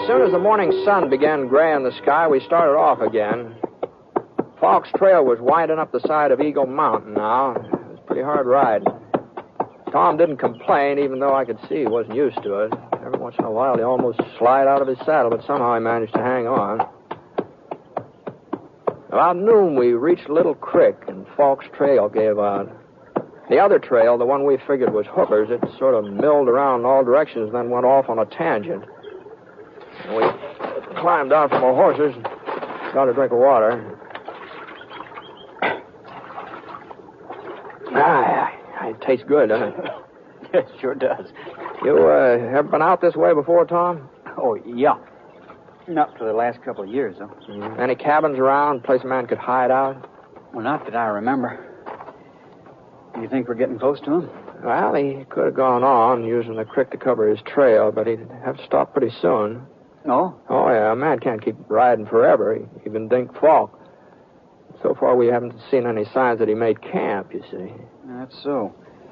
soon as the morning sun began graying the sky, we started off again. Falk's trail was winding up the side of Eagle Mountain now. It was a pretty hard ride. Tom didn't complain, even though I could see he wasn't used to it. Every once in a while, he'd almost slide out of his saddle, but somehow he managed to hang on. About noon, we reached Little Creek, and Falk's trail gave out. The other trail, the one we figured was Hooker's, it sort of milled around in all directions and then went off on a tangent. And we climbed out from our horses and got a drink of water. It tastes good, doesn't it? It sure does. You ever been out this way before, Tom? Oh, yeah. Not for the last couple of years, though. Any cabins around, place a man could hide out? Well, not that I remember. You think we're getting close to him? Well, he could have gone on using the creek to cover his trail, but he'd have to stop pretty soon. Oh? Oh, yeah. A man can't keep riding forever. Even Dink Falk. So far, we haven't seen any signs that he made camp, you see. That's so.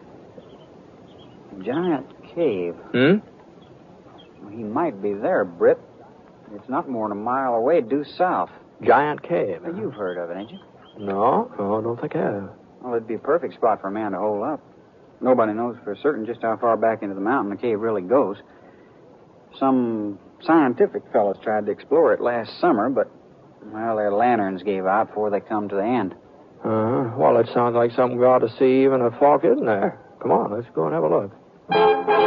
Giant cave. Hmm? Well, he might be there, Britt. It's not more than a mile away, due south. Giant cave. Well, you've heard of it, ain't you? No, I don't think I have. Well, it'd be a perfect spot for a man to hole up. Nobody knows for certain just how far back into the mountain the cave really goes. Some scientific fellows tried to explore it last summer, but, well, their lanterns gave out before they come to the end. Well, it sounds like something we ought to see even if Falk isn't there. Come on, let's go and have a look.